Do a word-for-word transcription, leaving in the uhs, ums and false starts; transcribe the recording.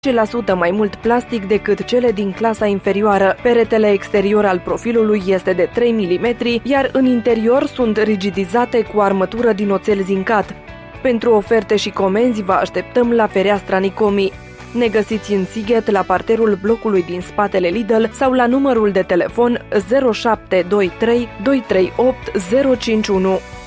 la sută mai mult plastic decât cele din clasa inferioară. Peretele exterior al profilului este de trei milimetri, iar în interior sunt rigidizate cu armătură din oțel zincat. Pentru oferte și comenzi vă așteptăm la fereastra Nicomi. Ne găsiți în Sighet, la parterul blocului din spatele Lidl sau la numărul de telefon zero șapte doi trei doi trei opt zero cinci unu.